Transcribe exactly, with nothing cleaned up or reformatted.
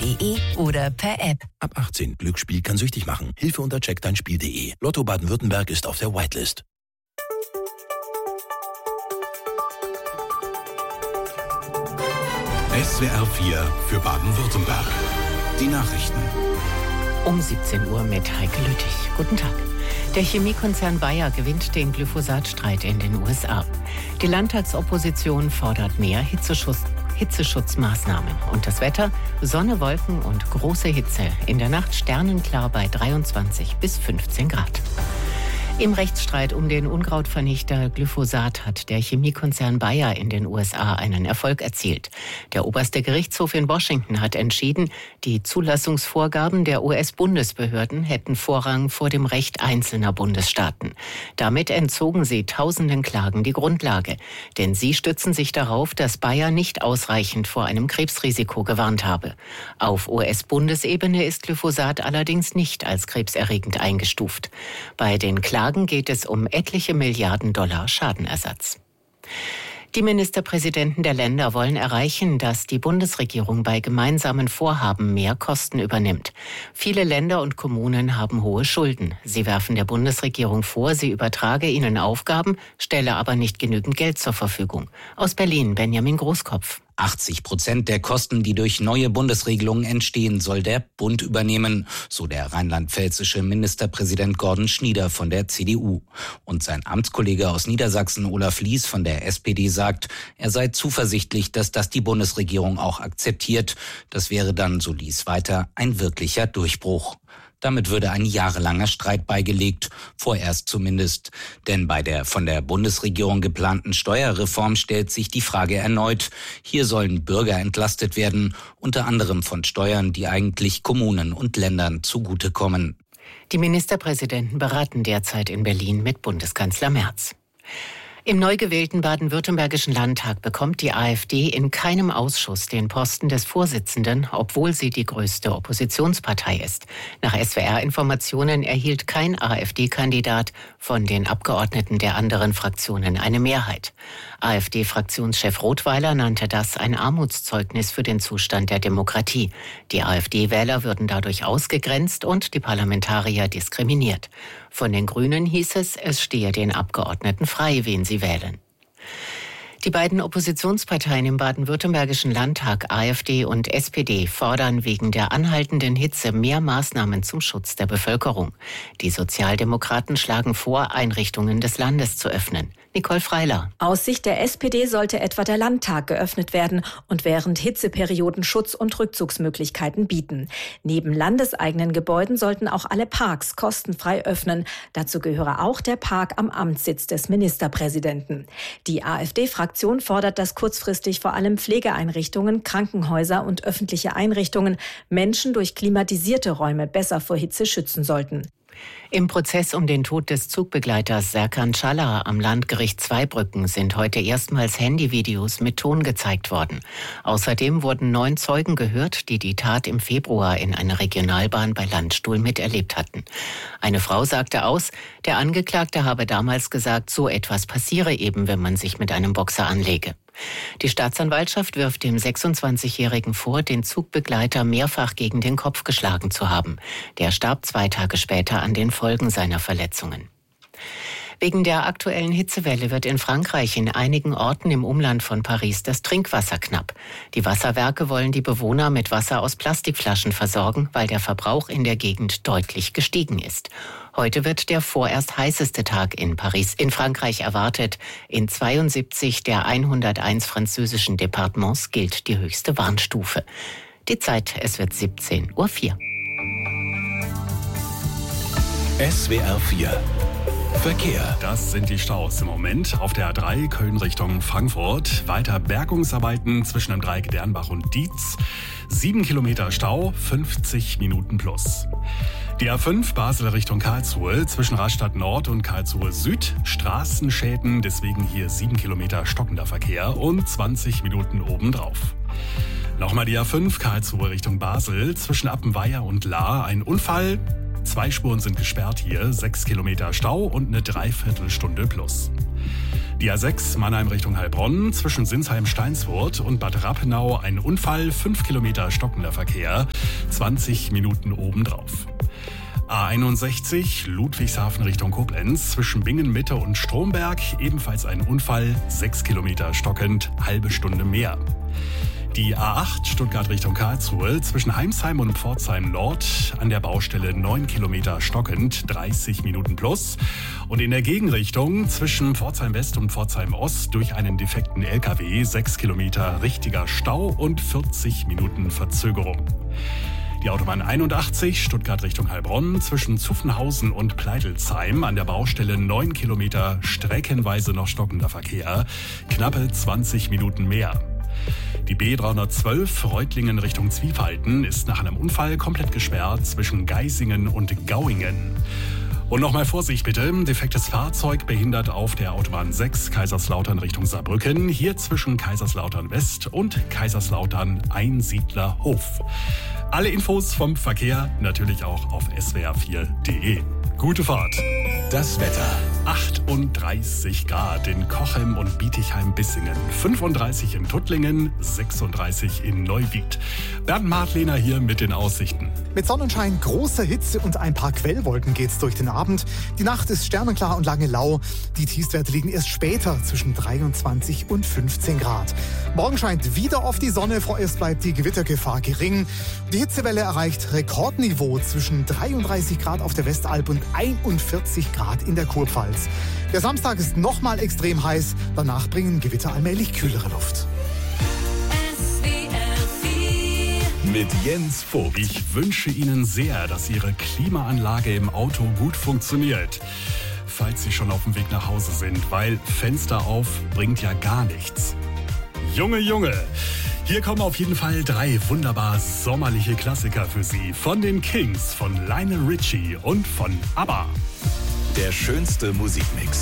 punkt de oder per App. Ab achtzehn. Glücksspiel kann süchtig machen. Hilfe unter check dein spiel punkt de. Lotto Baden-Württemberg ist auf der Whitelist. S W R vier für Baden-Württemberg. Die Nachrichten. Um siebzehn Uhr mit Heike Lüttich. Guten Tag. Der Chemiekonzern Bayer gewinnt den Glyphosat-Streit in den U S A. Die Landtagsopposition fordert mehr Hitzeschutz, Hitzeschutzmaßnahmen. Und das Wetter? Sonne, Wolken und große Hitze. In der Nacht sternenklar bei dreiundzwanzig bis fünfzehn Grad. Im Rechtsstreit um den Unkrautvernichter Glyphosat hat der Chemiekonzern Bayer in den U S A einen Erfolg erzielt. Der oberste Gerichtshof in Washington hat entschieden, die Zulassungsvorgaben der U S-Bundesbehörden hätten Vorrang vor dem Recht einzelner Bundesstaaten. Damit entzogen sie tausenden Klagen die Grundlage. Denn sie stützen sich darauf, dass Bayer nicht ausreichend vor einem Krebsrisiko gewarnt habe. Auf U S-Bundesebene ist Glyphosat allerdings nicht als krebserregend eingestuft. Bei den Klagen geht es um etliche Milliarden Dollar Schadenersatz. Die Ministerpräsidenten der Länder wollen erreichen, dass die Bundesregierung bei gemeinsamen Vorhaben mehr Kosten übernimmt. Viele Länder und Kommunen haben hohe Schulden. Sie werfen der Bundesregierung vor, sie übertrage ihnen Aufgaben, stelle aber nicht genügend Geld zur Verfügung. Aus Berlin Benjamin Großkopf. achtzig Prozent der Kosten, die durch neue Bundesregelungen entstehen, soll der Bund übernehmen, so der rheinland-pfälzische Ministerpräsident Gordon Schnieder von der C D U. Und sein Amtskollege aus Niedersachsen Olaf Lies von der S P D sagt, er sei zuversichtlich, dass das die Bundesregierung auch akzeptiert. Das wäre dann, so Lies weiter, ein wirklicher Durchbruch. Damit würde ein jahrelanger Streit beigelegt, vorerst zumindest. Denn bei der von der Bundesregierung geplanten Steuerreform stellt sich die Frage erneut. Hier sollen Bürger entlastet werden, unter anderem von Steuern, die eigentlich Kommunen und Ländern zugutekommen. Die Ministerpräsidenten beraten derzeit in Berlin mit Bundeskanzler Merz. Im neu gewählten baden-württembergischen Landtag bekommt die AfD in keinem Ausschuss den Posten des Vorsitzenden, obwohl sie die größte Oppositionspartei ist. Nach S W R-Informationen erhielt kein AfD-Kandidat von den Abgeordneten der anderen Fraktionen eine Mehrheit. AfD-Fraktionschef Rothweiler nannte das ein Armutszeugnis für den Zustand der Demokratie. Die AfD-Wähler würden dadurch ausgegrenzt und die Parlamentarier diskriminiert. Von den Grünen hieß es, es stehe den Abgeordneten frei, wen sie wählen. Die beiden Oppositionsparteien im baden-württembergischen Landtag, AfD und S P D, fordern wegen der anhaltenden Hitze mehr Maßnahmen zum Schutz der Bevölkerung. Die Sozialdemokraten schlagen vor, Einrichtungen des Landes zu öffnen. Nicole Freiler. Aus Sicht der S P D sollte etwa der Landtag geöffnet werden und während Hitzeperioden Schutz- und Rückzugsmöglichkeiten bieten. Neben landeseigenen Gebäuden sollten auch alle Parks kostenfrei öffnen. Dazu gehöre auch der Park am Amtssitz des Ministerpräsidenten. Die AfD-Fraktion fordert, dass kurzfristig vor allem Pflegeeinrichtungen, Krankenhäuser und öffentliche Einrichtungen Menschen durch klimatisierte Räume besser vor Hitze schützen sollten. Im Prozess um den Tod des Zugbegleiters Serkan Çalar am Landgericht Zweibrücken sind heute erstmals Handyvideos mit Ton gezeigt worden. Außerdem wurden neun Zeugen gehört, die die Tat im Februar in einer Regionalbahn bei Landstuhl miterlebt hatten. Eine Frau sagte aus, der Angeklagte habe damals gesagt, so etwas passiere eben, wenn man sich mit einem Boxer anlege. Die Staatsanwaltschaft wirft dem sechsundzwanzigjährigen vor, den Zugbegleiter mehrfach gegen den Kopf geschlagen zu haben. Der starb zwei Tage später an den Folgen seiner Verletzungen. Wegen der aktuellen Hitzewelle wird in Frankreich in einigen Orten im Umland von Paris das Trinkwasser knapp. Die Wasserwerke wollen die Bewohner mit Wasser aus Plastikflaschen versorgen, weil der Verbrauch in der Gegend deutlich gestiegen ist. Heute wird der vorerst heißeste Tag in Paris, in Frankreich erwartet. In zweiundsiebzig der hunderteins französischen Departements gilt die höchste Warnstufe. Die Zeit, es wird siebzehn Uhr vier. S W R vier Verkehr. Das sind die Staus im Moment auf der A drei Köln Richtung Frankfurt. Weiter Bergungsarbeiten zwischen dem Dreieck Dernbach und Dietz. Sieben Kilometer Stau, fünfzig Minuten plus. Die A fünf Basel Richtung Karlsruhe zwischen Rastatt Nord und Karlsruhe Süd. Straßenschäden, deswegen hier sieben Kilometer stockender Verkehr und zwanzig Minuten obendrauf. Nochmal die A fünf Karlsruhe Richtung Basel zwischen Appenweier und Lahr. Ein Unfall. Zwei Spuren sind gesperrt hier, sechs Kilometer Stau und eine Dreiviertelstunde plus. Die A sechs Mannheim Richtung Heilbronn, zwischen Sinsheim-Steinsfurt und Bad Rappenau ein Unfall, fünf Kilometer stockender Verkehr, zwanzig Minuten obendrauf. A einundsechzig Ludwigshafen Richtung Koblenz, zwischen Bingen-Mitte und Stromberg, ebenfalls ein Unfall, sechs Kilometer stockend, halbe Stunde mehr. Die A acht Stuttgart Richtung Karlsruhe, zwischen Heimsheim und Pforzheim Nord, an der Baustelle neun Kilometer stockend, dreißig Minuten plus. Und in der Gegenrichtung zwischen Pforzheim West und Pforzheim Ost durch einen defekten L K W, sechs Kilometer richtiger Stau und vierzig Minuten Verzögerung. Die Autobahn einundachtzig Stuttgart Richtung Heilbronn, zwischen Zuffenhausen und Pleitelsheim, an der Baustelle neun Kilometer streckenweise noch stockender Verkehr, knappe zwanzig Minuten mehr. Die B dreihundertzwölf Reutlingen Richtung Zwiefalten ist nach einem Unfall komplett gesperrt zwischen Geisingen und Gauingen. Und nochmal Vorsicht bitte, defektes Fahrzeug behindert auf der Autobahn sechs Kaiserslautern Richtung Saarbrücken, hier zwischen Kaiserslautern West und Kaiserslautern Einsiedlerhof. Alle Infos vom Verkehr natürlich auch auf s w r vier punkt d e. Gute Fahrt. Das Wetter. achtunddreißig Grad in Cochem und Bietigheim-Bissingen, fünfunddreißig in Tuttlingen, sechsunddreißig in Neuwied. Bernd Martlehner hier mit den Aussichten. Mit Sonnenschein, großer Hitze und ein paar Quellwolken geht's durch den Abend. Die Nacht ist sternenklar und lange lau. Die Tiefstwerte liegen erst später zwischen dreiundzwanzig und fünfzehn Grad. Morgen scheint wieder auf die Sonne, vorerst bleibt die Gewittergefahr gering. Die Hitzewelle erreicht Rekordniveau zwischen dreiunddreißig Grad auf der Westalb und einundvierzig Grad in der Kurpfalz. Der Samstag ist nochmal extrem heiß, danach bringen Gewitter allmählich kühlere Luft. Mit Jens Vogt. Ich wünsche Ihnen sehr, dass Ihre Klimaanlage im Auto gut funktioniert. Falls Sie schon auf dem Weg nach Hause sind, weil Fenster auf bringt ja gar nichts. Junge, Junge, hier kommen auf jeden Fall drei wunderbar sommerliche Klassiker für Sie. Von den Kings, von Lionel Richie und von ABBA. Der schönste Musikmix.